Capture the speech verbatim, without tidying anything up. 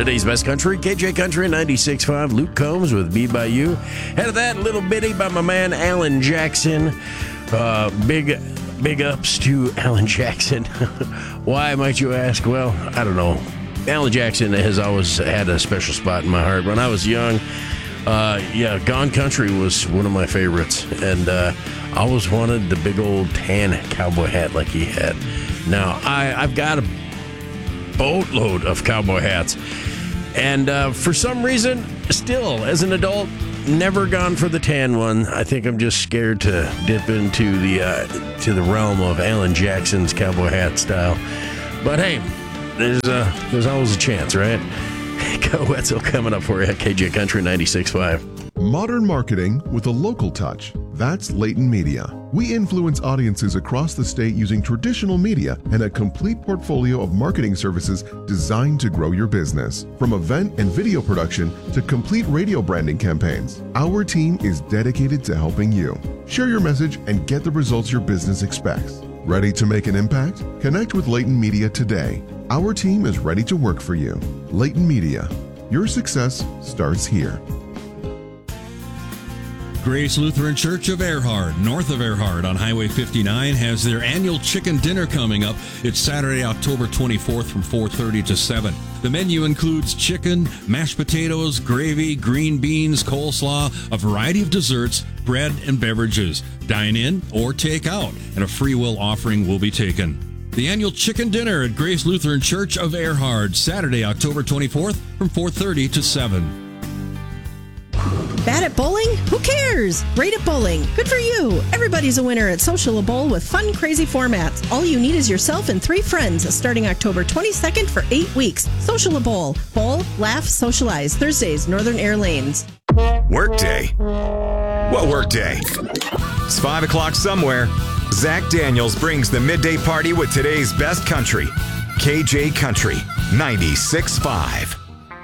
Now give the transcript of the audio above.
Today's Best Country, K J Country ninety-six point five. Luke Combs with Be By You. Head of that, Little Bitty by my man Alan Jackson. Uh, big, big ups to Alan Jackson. Why, might you ask? Well, I don't know. Alan Jackson has always had a special spot in my heart. When I was young, uh, yeah, Gone Country was one of my favorites. And uh, I always wanted the big old tan cowboy hat like he had. Now, I, I've got a boatload of cowboy hats. And uh, for some reason, still, as an adult, never gone for the tan one. I think I'm just scared to dip into the uh, to the realm of Alan Jackson's cowboy hat style. But hey, there's uh, there's always a chance, right? Go Wetzel coming up for you at K J Country ninety-six point five. Modern marketing with a local touch. That's Layton Media. We influence audiences across the state using traditional media and a complete portfolio of marketing services designed to grow your business. From event and video production to complete radio branding campaigns, our team is dedicated to helping you. Share your message and get the results your business expects. Ready to make an impact? Connect with Layton Media today. Our team is ready to work for you. Layton Media. Your success starts here. Grace Lutheran Church of Earhart, north of Earhart on Highway fifty-nine, has their annual chicken dinner coming up. It's Saturday, October twenty-fourth from four thirty to seven. The menu includes chicken, mashed potatoes, gravy, green beans, coleslaw, a variety of desserts, bread, and beverages. Dine in or take out, and a free will offering will be taken. The annual chicken dinner at Grace Lutheran Church of Earhart, Saturday, October twenty-fourth from four thirty to seven. Bad at bowling? Who cares? Great at bowling. Good for you. Everybody's a winner at Social Bowl with fun, crazy formats. All you need is yourself and three friends starting October twenty-second for eight weeks. Social Bowl. Bowl, laugh, socialize. Thursdays, Northern Air Lanes. Workday. What workday? It's five o'clock somewhere. Zach Daniels brings the midday party with today's best country. K J Country ninety-six point five.